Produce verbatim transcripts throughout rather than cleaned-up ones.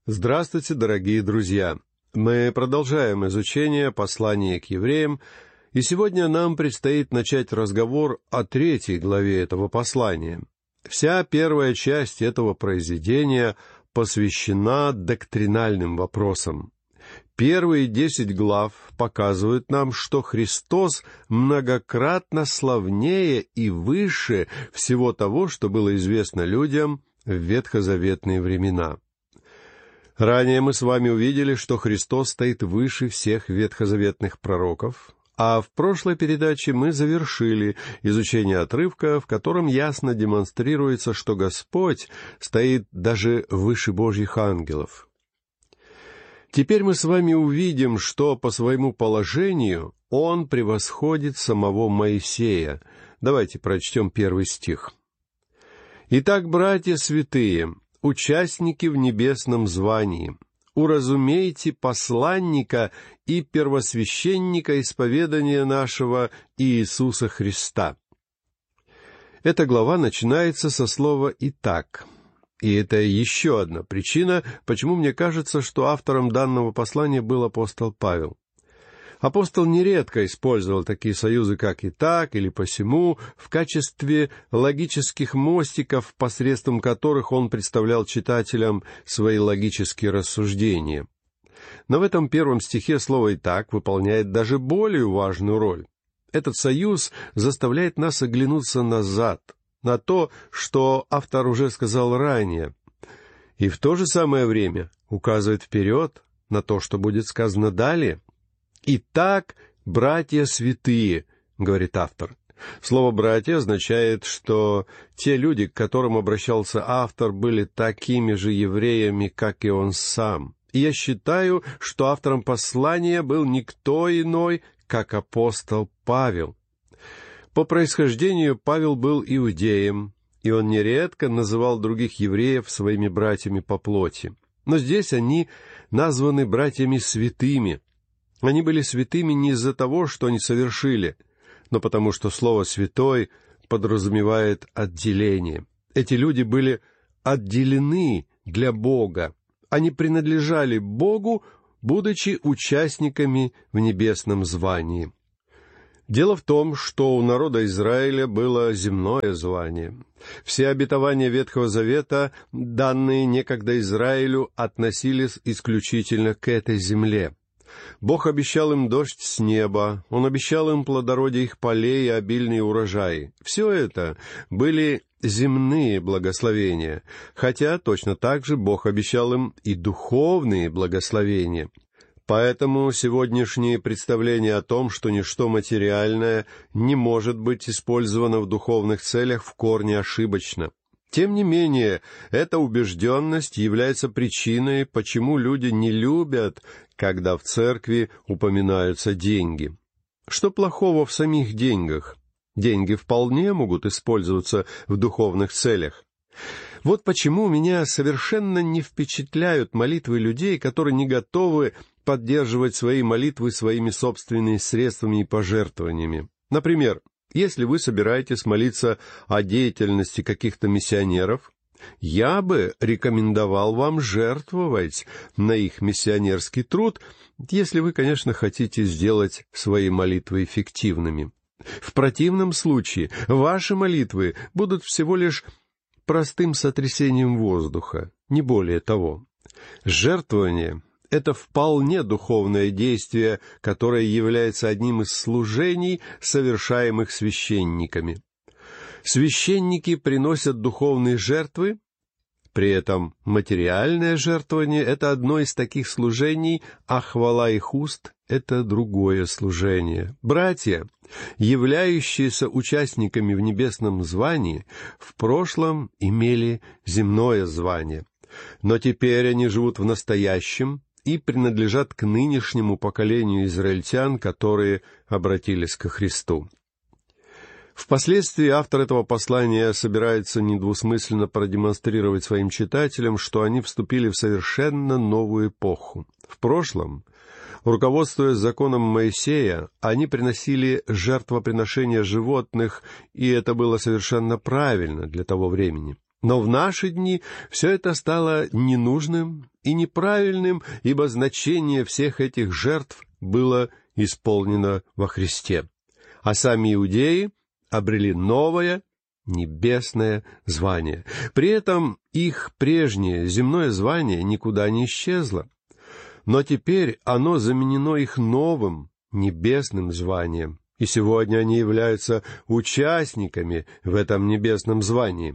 Здравствуйте, дорогие друзья! Мы продолжаем изучение послания к евреям, и сегодня нам предстоит начать разговор о третьей главе этого послания. Вся первая часть этого произведения посвящена доктринальным вопросам. Первые десять глав показывают нам, что Христос многократно славнее и выше всего того, что было известно людям в ветхозаветные времена. Ранее мы с вами увидели, что Христос стоит выше всех ветхозаветных пророков, а в прошлой передаче мы завершили изучение отрывка, в котором ясно демонстрируется, что Господь стоит даже выше Божьих ангелов. Теперь мы с вами увидим, что по своему положению Он превосходит самого Моисея. Давайте прочтем первый стих. «Итак, братья святые, участники в небесном звании, уразумейте посланника и первосвященника исповедания нашего Иисуса Христа». Эта глава начинается со слова «итак». И это еще одна причина, почему мне кажется, что автором данного послания был апостол Павел. Апостол нередко использовал такие союзы, как «и так» или «посему», в качестве логических мостиков, посредством которых он представлял читателям свои логические рассуждения. Но в этом первом стихе слово «и так» выполняет даже более важную роль. Этот союз заставляет нас оглянуться назад, на то, что автор уже сказал ранее, и в то же самое время указывает вперед на то, что будет сказано далее. «Итак, братья святые», — говорит автор. Слово «братья» означает, что те люди, к которым обращался автор, были такими же евреями, как и он сам. И я считаю, что автором послания был никто иной, как апостол Павел. По происхождению Павел был иудеем, и он нередко называл других евреев своими братьями по плоти. Но здесь они названы братьями святыми. Они были святыми не из-за того, что они совершили, но потому что слово «святой» подразумевает отделение. Эти люди были отделены для Бога. Они принадлежали Богу, будучи участниками в небесном звании. Дело в том, что у народа Израиля было земное звание. Все обетования Ветхого Завета, данные некогда Израилю, относились исключительно к этой земле. Бог обещал им дождь с неба, Он обещал им плодородие их полей и обильные урожаи. Все это были земные благословения, хотя точно так же Бог обещал им и духовные благословения. Поэтому сегодняшнее представление о том, что ничто материальное не может быть использовано в духовных целях, в корне ошибочно. Тем не менее, эта убежденность является причиной, почему люди не любят, когда в церкви упоминаются деньги. Что плохого в самих деньгах? Деньги вполне могут использоваться в духовных целях. Вот почему меня совершенно не впечатляют молитвы людей, которые не готовы поддерживать свои молитвы своими собственными средствами и пожертвованиями. Например, если вы собираетесь молиться о деятельности каких-то миссионеров, я бы рекомендовал вам жертвовать на их миссионерский труд, если вы, конечно, хотите сделать свои молитвы эффективными. В противном случае ваши молитвы будут всего лишь простым сотрясением воздуха, не более того. Жертвование — это вполне духовное действие, которое является одним из служений, совершаемых священниками. Священники приносят духовные жертвы, при этом материальное жертвование — это одно из таких служений, а хвала их уст — это другое служение. Братья, являющиеся участниками в небесном звании, в прошлом имели земное звание, но теперь они живут в настоящем и принадлежат к нынешнему поколению израильтян, которые обратились ко Христу. Впоследствии автор этого послания собирается недвусмысленно продемонстрировать своим читателям, что они вступили в совершенно новую эпоху. В прошлом, руководствуясь законом Моисея, они приносили жертвоприношения животных, и это было совершенно правильно для того времени. Но в наши дни все это стало ненужным и неправильным, ибо значение всех этих жертв было исполнено во Христе. А сами иудеи обрели новое небесное звание. При этом их прежнее земное звание никуда не исчезло. Но теперь оно заменено их новым небесным званием. И сегодня они являются участниками в этом небесном звании.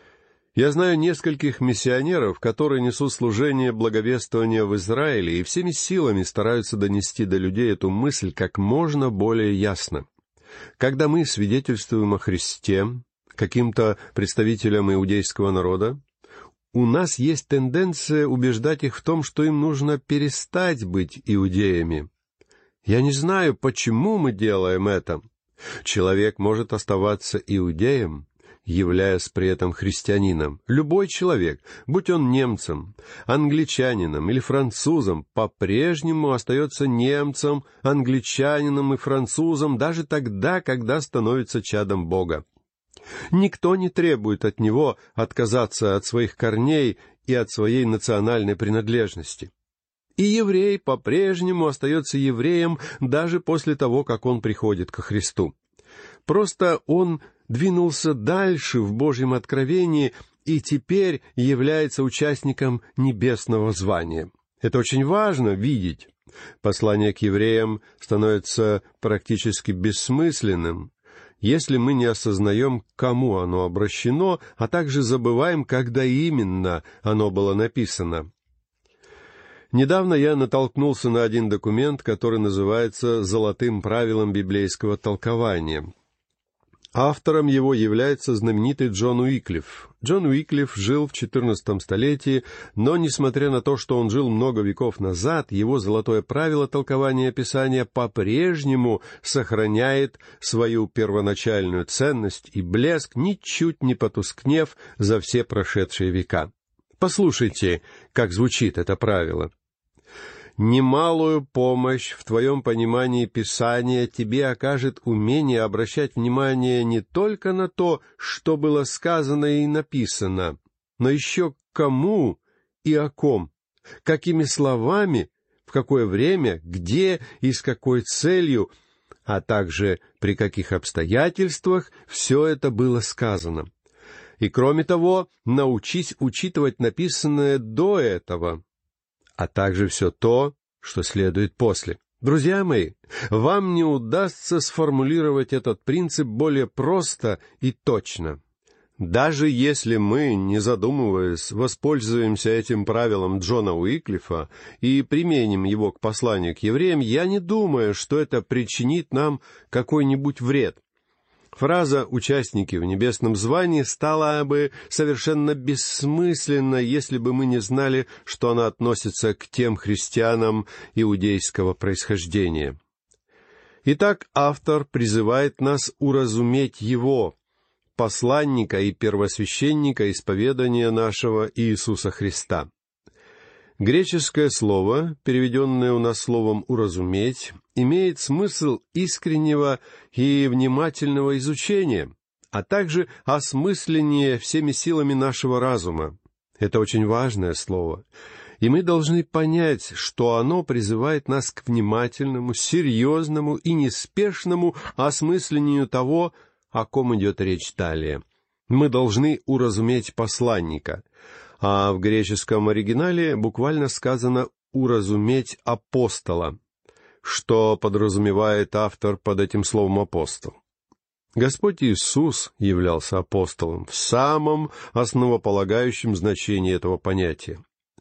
Я знаю нескольких миссионеров, которые несут служение благовествования в Израиле и всеми силами стараются донести до людей эту мысль как можно более ясно. Когда мы свидетельствуем о Христе каким-то представителям иудейского народа, у нас есть тенденция убеждать их в том, что им нужно перестать быть иудеями. Я не знаю, почему мы делаем это. Человек может оставаться иудеем, являясь при этом христианином. Любой человек, будь он немцем, англичанином или французом, по-прежнему остается немцем, англичанином и французом даже тогда, когда становится чадом Бога. Никто не требует от него отказаться от своих корней и от своей национальной принадлежности. И еврей по-прежнему остается евреем даже после того, как он приходит ко Христу. Просто он двинулся дальше в Божьем откровении и теперь является участником небесного звания. Это очень важно видеть. Послание к евреям становится практически бессмысленным, если мы не осознаем, к кому оно обращено, а также забываем, когда именно оно было написано. Недавно я натолкнулся на один документ, который называется «Золотым правилом библейского толкования». Автором его является знаменитый Джон Уиклиф. Джон Уиклиф жил в четырнадцатом столетии, но, несмотря на то, что он жил много веков назад, его золотое правило толкования Писания по-прежнему сохраняет свою первоначальную ценность и блеск, ничуть не потускнев за все прошедшие века. Послушайте, как звучит это правило. «Немалую помощь в твоем понимании Писания тебе окажет умение обращать внимание не только на то, что было сказано и написано, но еще к кому и о ком, какими словами, в какое время, где и с какой целью, а также при каких обстоятельствах все это было сказано. И, кроме того, научись учитывать написанное до этого, а также все то, что следует после». Друзья мои, вам не удастся сформулировать этот принцип более просто и точно. Даже если мы, не задумываясь, воспользуемся этим правилом Джона Уиклифа и применим его к посланию к евреям, я не думаю, что это причинит нам какой-нибудь вред. Фраза «участники в небесном звании» стала бы совершенно бессмысленна, если бы мы не знали, что она относится к тем христианам иудейского происхождения. Итак, автор призывает нас уразуметь его, посланника и первосвященника исповедания нашего Иисуса Христа. Греческое слово, переведенное у нас словом «уразуметь», имеет смысл искреннего и внимательного изучения, а также осмысления всеми силами нашего разума. Это очень важное слово, и мы должны понять, что оно призывает нас к внимательному, серьезному и неспешному осмыслению того, о ком идет речь далее. Мы должны уразуметь посланника, а в греческом оригинале буквально сказано «уразуметь апостола», что подразумевает автор под этим словом «апостол». Господь Иисус являлся апостолом в самом основополагающем значении этого понятия.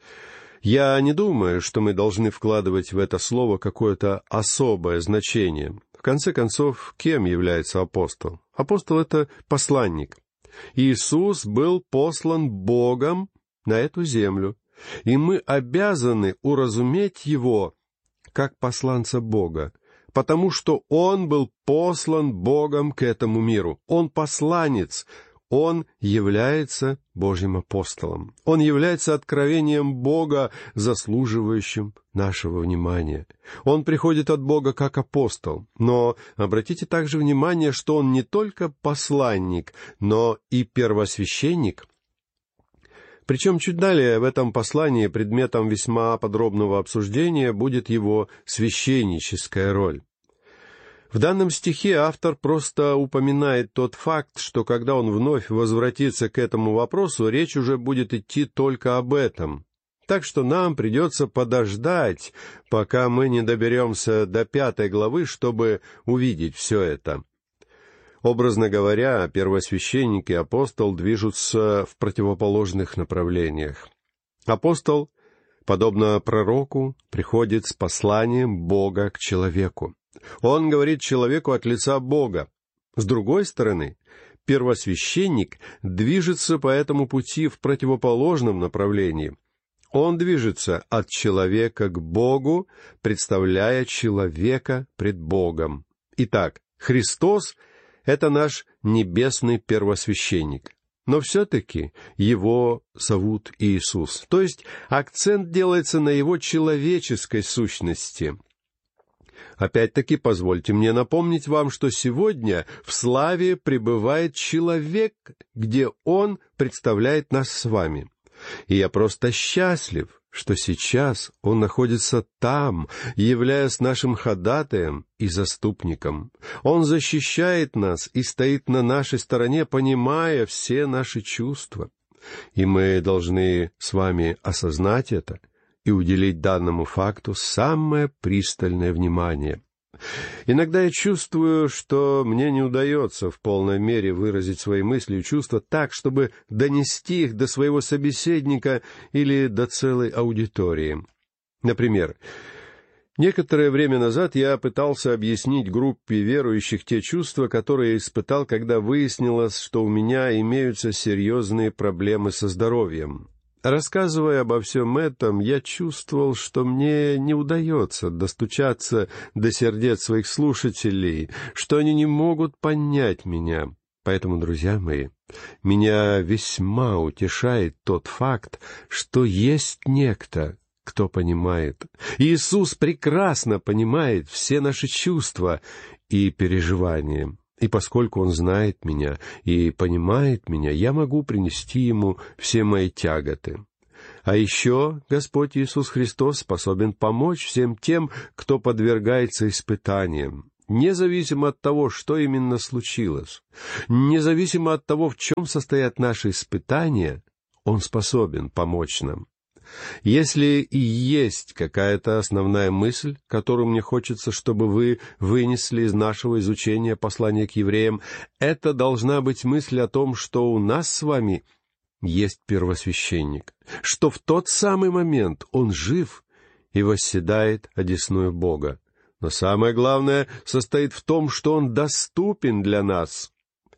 Я не думаю, что мы должны вкладывать в это слово какое-то особое значение. В конце концов, кем является апостол? Апостол — это посланник. Иисус был послан Богом на эту землю, и мы обязаны уразуметь Его как посланца Бога, потому что Он был послан Богом к этому миру. Он посланец, Он является Божьим апостолом. Он является откровением Бога, заслуживающим нашего внимания. Он приходит от Бога как апостол, но обратите также внимание, что Он не только посланник, но и первосвященник. Причем чуть далее в этом послании предметом весьма подробного обсуждения будет его священническая роль. В данном стихе автор просто упоминает тот факт, что когда он вновь возвратится к этому вопросу, речь уже будет идти только об этом. Так что нам придется подождать, пока мы не доберемся до пятой главы, чтобы увидеть все это. Образно говоря, первосвященник и апостол движутся в противоположных направлениях. Апостол, подобно пророку, приходит с посланием Бога к человеку. Он говорит человеку от лица Бога. С другой стороны, первосвященник движется по этому пути в противоположном направлении. Он движется от человека к Богу, представляя человека пред Богом. Итак, Христос — это наш небесный первосвященник. Но все-таки его зовут Иисус. То есть акцент делается на его человеческой сущности. Опять-таки, позвольте мне напомнить вам, что сегодня в славе пребывает человек, где он представляет нас с вами. И я просто счастлив, что сейчас он находится там, являясь нашим ходатаем и заступником. Он защищает нас и стоит на нашей стороне, понимая все наши чувства. И мы должны с вами осознать это и уделить данному факту самое пристальное внимание. Иногда я чувствую, что мне не удается в полной мере выразить свои мысли и чувства так, чтобы донести их до своего собеседника или до целой аудитории. Например, некоторое время назад я пытался объяснить группе верующих те чувства, которые испытал, когда выяснилось, что у меня имеются серьезные проблемы со здоровьем. Рассказывая обо всем этом, я чувствовал, что мне не удается достучаться до сердец своих слушателей, что они не могут понять меня. Поэтому, друзья мои, меня весьма утешает тот факт, что есть некто, кто понимает. Иисус прекрасно понимает все наши чувства и переживания. И поскольку Он знает меня и понимает меня, я могу принести Ему все мои тяготы. А еще Господь Иисус Христос способен помочь всем тем, кто подвергается испытаниям, независимо от того, что именно случилось, независимо от того, в чем состоят наши испытания, Он способен помочь нам. Если и есть какая-то основная мысль, которую мне хочется, чтобы вы вынесли из нашего изучения послания к евреям, это должна быть мысль о том, что у нас с вами есть первосвященник, что в тот самый момент он жив и восседает одесную Бога. Но самое главное состоит в том, что он доступен для нас.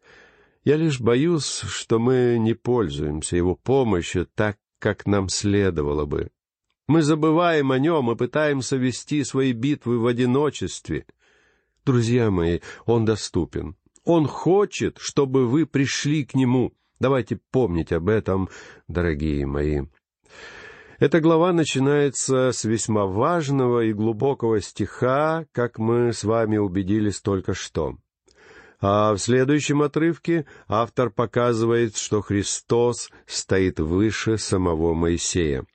Я лишь боюсь, что мы не пользуемся его помощью так, как нам следовало бы. Мы забываем о нем и пытаемся вести свои битвы в одиночестве. Друзья мои, он доступен. Он хочет, чтобы вы пришли к нему. Давайте помнить об этом, дорогие мои. Эта глава начинается с весьма важного и глубокого стиха, как мы с вами убедились только что. А в следующем отрывке автор показывает, что Христос стоит выше самого Моисея.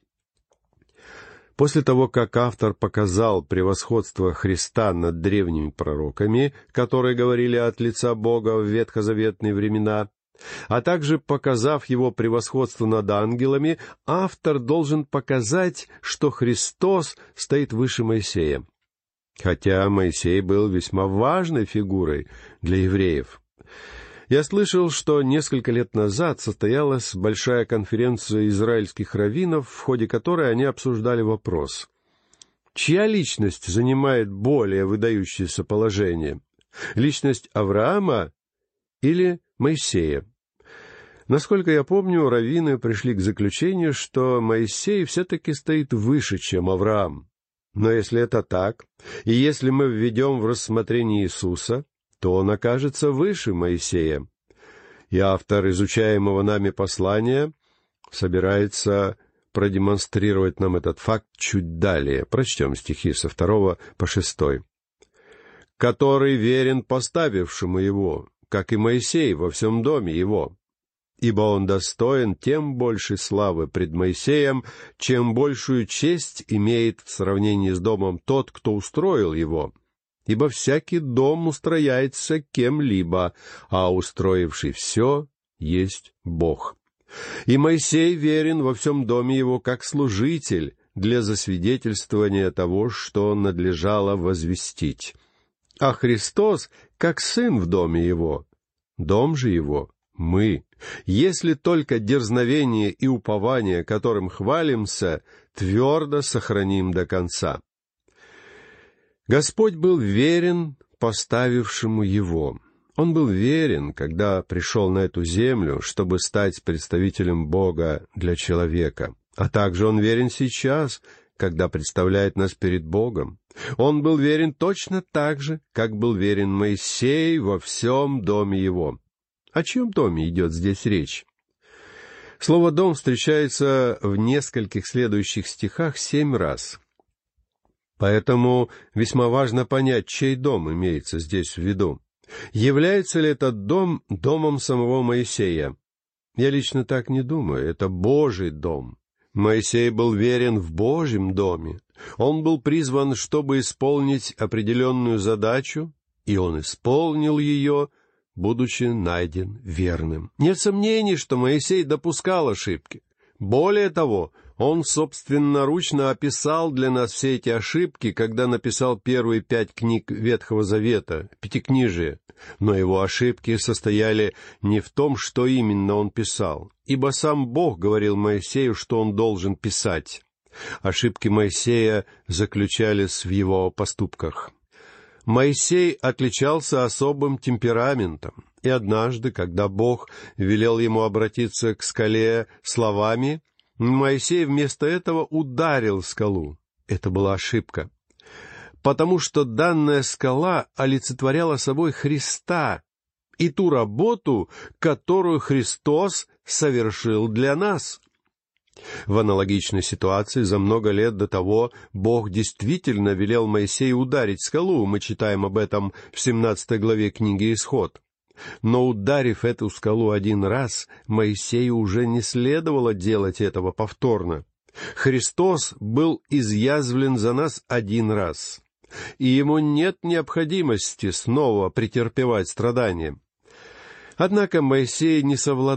После того, как автор показал превосходство Христа над древними пророками, которые говорили от лица Бога в ветхозаветные времена, а также показав его превосходство над ангелами, автор должен показать, что Христос стоит выше Моисея. Хотя Моисей был весьма важной фигурой для евреев. Я слышал, что несколько лет назад состоялась большая конференция израильских раввинов, в ходе которой они обсуждали вопрос: чья личность занимает более выдающееся положение? Личность Авраама или Моисея? Насколько я помню, раввины пришли к заключению, что Моисей все-таки стоит выше, чем Авраам. Но если это так, и если мы введем в рассмотрение Иисуса, то он окажется выше Моисея. И автор изучаемого нами послания собирается продемонстрировать нам этот факт чуть далее. Прочтем стихи со второго по шестой. «Который верен поставившему его, как и Моисей во всем доме его. ибо он достоин тем большей славы пред Моисеем, чем большую честь имеет в сравнении с домом тот, кто устроил его. Ибо всякий дом устрояется кем-либо, а устроивший все есть Бог. И Моисей верен во всем доме его как служитель для засвидетельствования того, что надлежало возвестить. А Христос как сын в доме его. Дом же его — мы, если только дерзновение и упование, которым хвалимся, твердо сохраним до конца. Господь был верен поставившему его. Он был верен, когда пришел на эту землю, чтобы стать представителем Бога для человека. А также Он верен сейчас, когда представляет нас перед Богом. Он был верен точно так же, как был верен Моисей во всем доме его. О чьем доме идет здесь речь? Слово «дом» встречается в нескольких следующих стихах семь раз. Поэтому весьма важно понять, чей дом имеется здесь в виду. Является ли этот дом домом самого Моисея? Я лично так не думаю. Это Божий дом. Моисей был верен в Божьем доме. Он был призван, чтобы исполнить определенную задачу, и он исполнил ее, будучи найден верным. Нет сомнений, что Моисей допускал ошибки. Более того, он собственноручно описал для нас все эти ошибки, когда написал первые пять книг Ветхого Завета, Пятикнижие. Но его ошибки состояли не в том, что именно он писал, ибо сам Бог говорил Моисею, что он должен писать. Ошибки Моисея заключались в его поступках. Моисей отличался особым темпераментом, и однажды, когда Бог велел ему обратиться к скале словами, Моисей вместо этого ударил скалу. Это была ошибка, потому что данная скала олицетворяла собой Христа и ту работу, которую Христос совершил для нас. В аналогичной ситуации за много лет до того Бог действительно велел Моисею ударить скалу, мы читаем об этом в семнадцатой главе книги «Исход». Но, ударив эту скалу один раз, Моисею уже не следовало делать этого повторно. Христос был изъязвлен за нас один раз, и ему нет необходимости снова претерпевать страдания. Однако Моисей не совладал